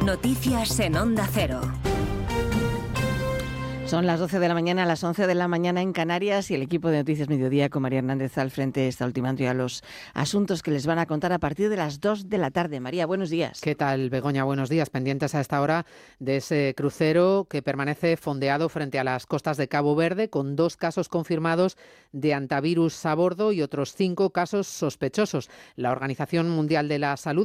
Noticias en Onda Cero. Son las 12 de la mañana, las 11 de la mañana en Canarias, y el equipo de Noticias Mediodía con María Hernández al frente está ultimando ya los asuntos que les van a contar a partir de las 2 de la tarde. María, buenos días. ¿Qué tal, Begoña? Buenos días. Pendientes a esta hora de ese crucero que permanece fondeado frente a las costas de Cabo Verde, con 2 casos confirmados de hantavirus a bordo y otros 5 casos sospechosos. La Organización Mundial de la Salud